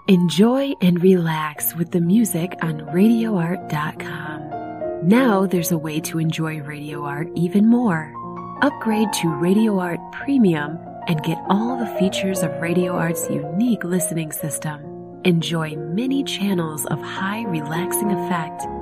Enjoy and relax with the music on RadioArt.com. Now there's a way to enjoy Radio Art even more. Upgrade to Radio Art Premium and get all the features of Radio Art's unique listening system. Enjoy many channels of high relaxing effect